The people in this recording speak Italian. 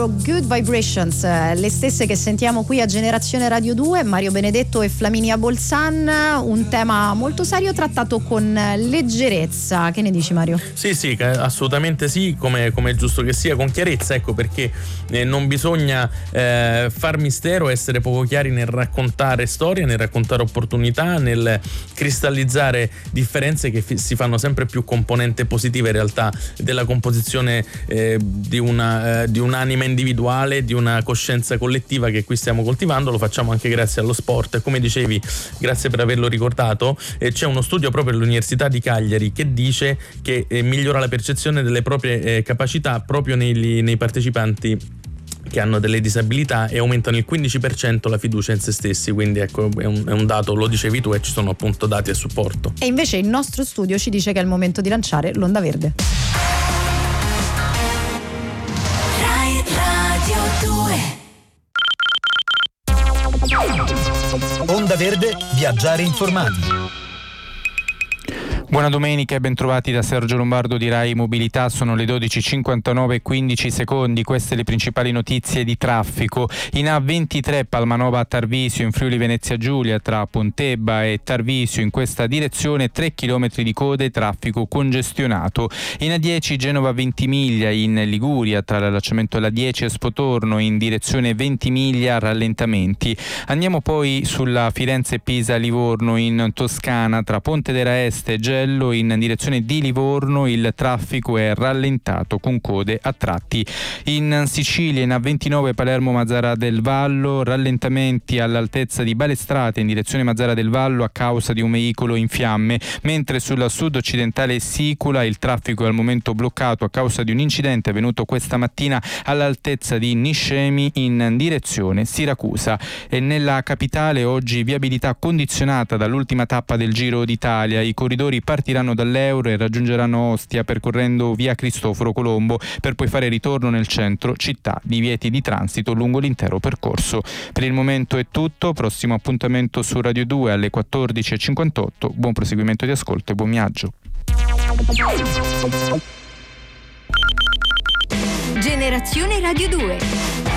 loro Good Vibrations, le stesse che sentiamo qui a Generazione Radio 2, Mario Benedetto e Flaminia Bolzan. Un tema molto serio trattato con leggerezza. Che ne dici, Mario? Sì, assolutamente sì, come è giusto che sia, con chiarezza, ecco perché non bisogna far mistero, essere poco chiari nel raccontare storie, nel raccontare opportunità, nel cristallizzare differenze che si fanno sempre più componente positiva in realtà della composizione di un'anima individuale, di una coscienza collettiva che qui stiamo coltivando. Lo facciamo anche grazie allo sport, come dicevi, grazie per averlo ricordato. C'è uno studio proprio all'Università di Cagliari che dice che migliora la percezione delle proprie capacità proprio nei partecipanti che hanno delle disabilità, e aumentano il 15% la fiducia in se stessi. Quindi ecco, è un dato, lo dicevi tu, e ci sono appunto dati a supporto. E invece il nostro studio ci dice che è il momento di lanciare l'onda verde. Rai Radio 2. Onda verde, viaggiare informati. Buona domenica e bentrovati da Sergio Lombardo di Rai Mobilità. Sono le 12:59 e 15 secondi. Queste le principali notizie di traffico. In A23 Palmanova a Tarvisio, in Friuli Venezia Giulia, tra Pontebba e Tarvisio, in questa direzione 3 km di code, traffico congestionato. In A10 Genova Ventimiglia, in Liguria, tra l'allacciamento alla 10 e Spotorno, in direzione Ventimiglia, rallentamenti. Andiamo poi sulla Firenze-Pisa-Livorno, in Toscana, tra Ponte della Este e Gello, in direzione di Livorno il traffico è rallentato con code a tratti. In Sicilia, in A29 Palermo-Mazzara del Vallo, rallentamenti all'altezza di Balestrate in direzione Mazzara del Vallo a causa di un veicolo in fiamme, mentre sulla sud-occidentale Sicula il traffico è al momento bloccato a causa di un incidente avvenuto questa mattina all'altezza di Niscemi in direzione Siracusa. E nella capitale oggi viabilità condizionata dall'ultima tappa del Giro d'Italia. I corridori partiranno dall'Euro e raggiungeranno Ostia percorrendo via Cristoforo Colombo per poi fare ritorno nel centro città, divieti di transito lungo l'intero percorso. Per il momento è tutto, prossimo appuntamento su Radio 2 alle 14:58. Buon proseguimento di ascolto e buon viaggio. Generazione Radio 2.